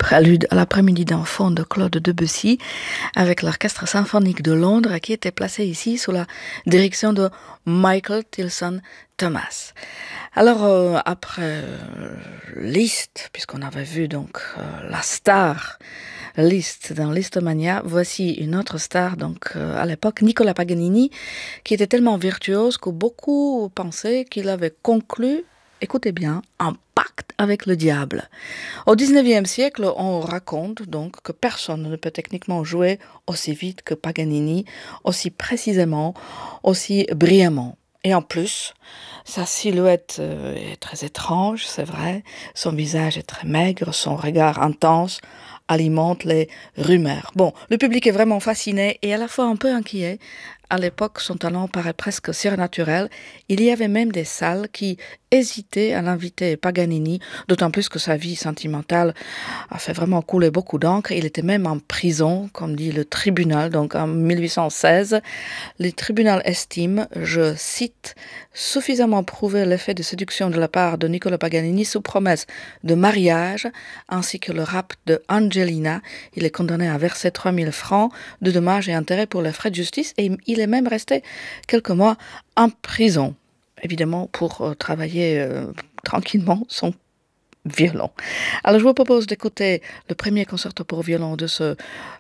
prélude à l'après-midi d'enfant de Claude Debussy avec l'Orchestre symphonique de Londres qui était placé ici sous la direction de Michael Tilson Thomas. Alors après Liszt, puisqu'on avait vu donc la star Liszt dans Listomania, voici une autre star donc à l'époque, Nicola Paganini, qui était tellement virtuose que beaucoup pensaient qu'il avait conclu, écoutez bien, un pacte avec le diable. Au XIXe siècle, on raconte donc que personne ne peut techniquement jouer aussi vite que Paganini, aussi précisément, aussi brillamment. Et en plus, sa silhouette est très étrange, c'est vrai, son visage est très maigre, son regard intense alimente les rumeurs. Bon, le public est vraiment fasciné et à la fois un peu inquiet. À l'époque, son talent paraît presque surnaturel. Il y avait même des salles qui hésitaient à l'inviter Paganini, d'autant plus que sa vie sentimentale a fait vraiment couler beaucoup d'encre. Il était même en prison, comme dit le tribunal, donc en 1816. Le tribunal estime, je cite, suffisamment prouvé l'effet de séduction de la part de Nicola Paganini sous promesse de mariage, ainsi que le rapt de Angelina. Il est condamné à verser 3000 francs de dommages et intérêts pour les frais de justice et il est même resté quelques mois en prison, évidemment pour travailler tranquillement son violon. Alors je vous propose d'écouter le premier concerto pour violon de ce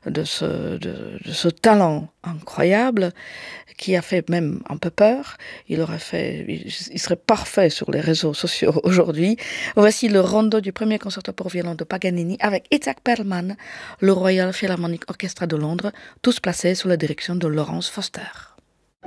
talent incroyable qui a fait même un peu peur. Il serait parfait sur les réseaux sociaux aujourd'hui. Voici le rondo du premier concerto pour violon de Paganini avec Itzhak Perlman, le Royal Philharmonic Orchestra de Londres, tous placés sous la direction de Laurence Foster.